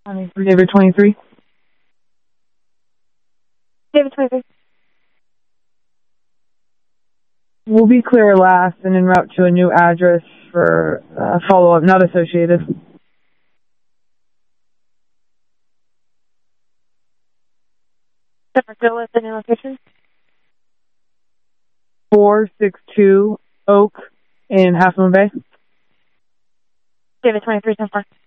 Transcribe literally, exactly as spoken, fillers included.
I mean, for David twenty-three. David twenty-three. We'll be clear last and en route to a new address for uh, follow-up, not associated. Separate bill with the new location. four six two Oak in Half Moon Bay. David twenty-three, ten four.